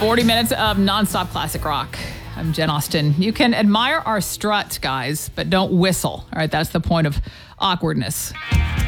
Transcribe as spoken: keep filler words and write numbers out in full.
forty minutes of nonstop classic rock. I'm Jen Austen. You can admire our strut, guys, but don't whistle. All right, that's the point of awkwardness.